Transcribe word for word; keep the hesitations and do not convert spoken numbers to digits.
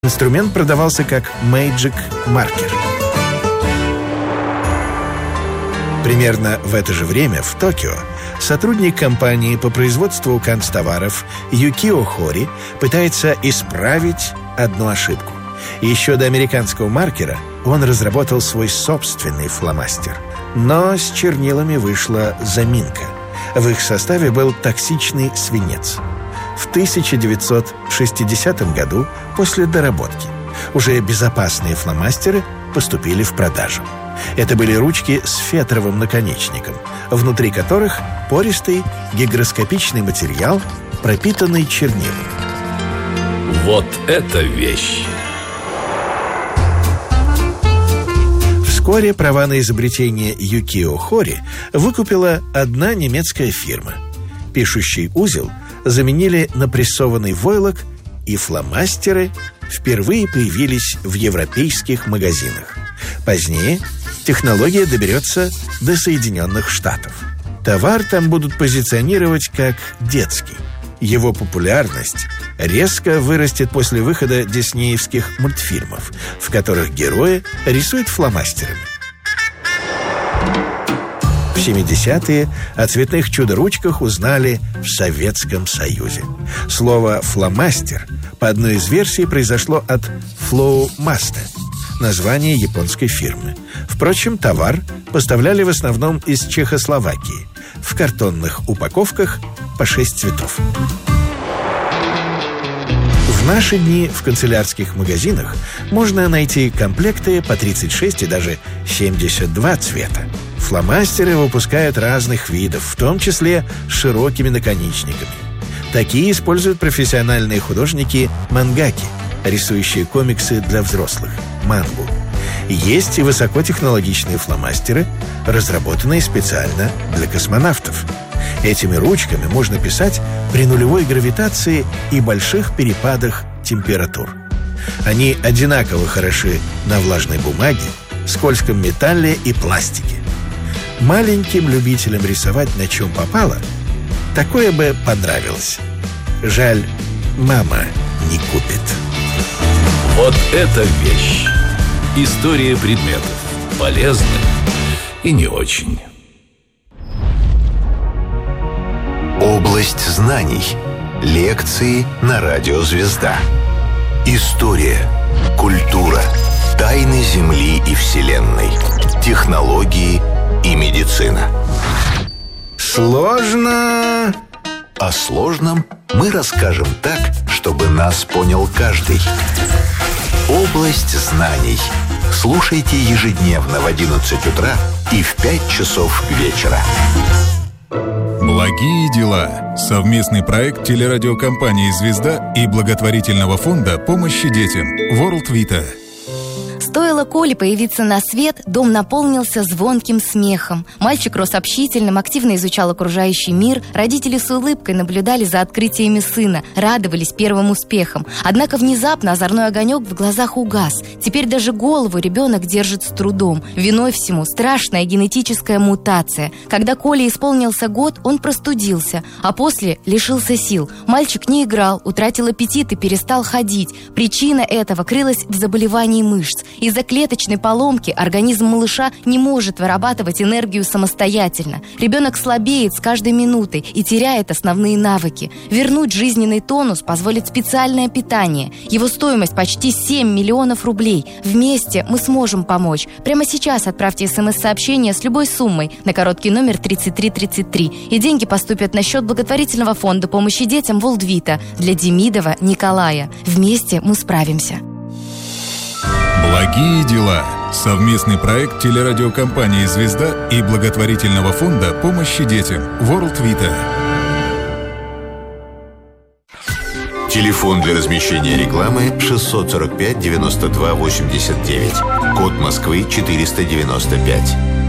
Инструмент продавался как Magic Marker. Примерно в это же время в Токио сотрудник компании по производству канцтоваров Юкио Хори пытается исправить одну ошибку. Еще до американского маркера он разработал свой собственный фломастер. Но с чернилами вышла заминка. В их составе был токсичный свинец. В тысяча девятьсот шестидесятом году, после доработки, уже безопасные фломастеры поступили в продажу. Это были ручки с фетровым наконечником, внутри которых пористый гигроскопичный материал, пропитанный чернилами. Вот это вещь! Вскоре права на изобретение Юкио Хори выкупила одна немецкая фирма. Пишущий узел заменили на прессованный войлок, и фломастеры впервые появились в европейских магазинах. Позднее технология доберется до Соединенных Штатов. Товар там будут позиционировать как детский. Его популярность резко вырастет после выхода диснеевских мультфильмов, в которых герои рисуют фломастерами. В семидесятые о цветных чудо-ручках узнали в Советском Союзе. Слово «фломастер» по одной из версий произошло от «флоумастер», название японской фирмы. Впрочем, товар поставляли в основном из Чехословакии в картонных упаковках по шесть цветов. В наши дни в канцелярских магазинах можно найти комплекты по тридцать шесть и даже семьдесят два цвета. Фломастеры выпускают разных видов, в том числе с широкими наконечниками. Такие используют профессиональные художники мангаки, рисующие комиксы для взрослых, мангу. Есть и высокотехнологичные фломастеры, разработанные специально для космонавтов. Этими ручками можно писать при нулевой гравитации и больших перепадах температур. Они одинаково хороши на влажной бумаге, скользком металле и пластике. Маленьким любителям рисовать на чем попало такое бы понравилось. Жаль, мама не купит. Вот это вещь! История предметов. Полезных и не очень. Область знаний. Лекции на радио «Звезда». История, культура, тайны Земли и Вселенной, технологии и медицина. Сложно. О сложном мы расскажем так, чтобы нас понял каждый. Область знаний. Слушайте ежедневно в одиннадцать утра и в пять часов вечера. Благие дела. Совместный проект телерадиокомпании «Звезда» и благотворительного фонда помощи детям World Vita. Стоило Коле появиться на свет, дом наполнился звонким смехом. Мальчик рос общительным, активно изучал окружающий мир. Родители с улыбкой наблюдали за открытиями сына, радовались первым успехам. Однако внезапно озорной огонек в глазах угас. Теперь даже голову ребенок держит с трудом. Виной всему страшная генетическая мутация. Когда Коле исполнился год, он простудился, а после лишился сил. Мальчик не играл, утратил аппетит и перестал ходить. Причина этого крылась в заболевании мышц. Из-за клеточной поломки организм малыша не может вырабатывать энергию самостоятельно. Ребенок слабеет с каждой минутой и теряет основные навыки. Вернуть жизненный тонус позволит специальное питание. Его стоимость почти семь миллионов рублей. Вместе мы сможем помочь. Прямо сейчас отправьте смс-сообщение с любой суммой на короткий номер тридцать три тридцать три. И деньги поступят на счет благотворительного фонда помощи детям World Vita для Демидова Николая. Вместе мы справимся. Благие дела. Совместный проект телерадиокомпании «Звезда» и благотворительного фонда помощи детям World Vita. Телефон для размещения рекламы шестьсот сорок пять девяносто два восемьдесят девять. Код Москвы четыреста девяносто пять.